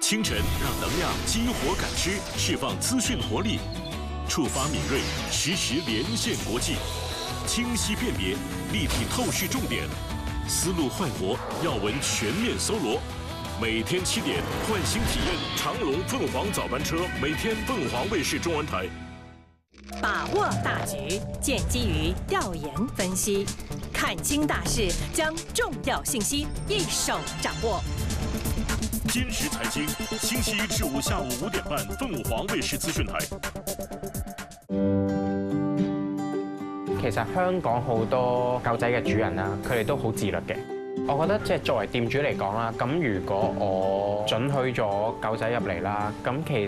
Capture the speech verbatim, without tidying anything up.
清晨让能量激活感知，释放资讯活力，触发敏锐，实时连线国际，清晰辨别，立体透视重点，思路焕活，要闻全面搜罗。每天七点，唤醒体验长隆凤凰早班车，每天凤凰卫视中文台。 把握大局，建基于调研分析，看清大势，将重要信息一手掌握。 今时财经，星期一至五下午五點半，鳳凰衛視資訊台。 其實香港好多狗仔嘅主人啦，佢哋都好自律嘅。我覺得即係作為店主嚟講啦，咁如果我准許咗狗仔入嚟啦，咁其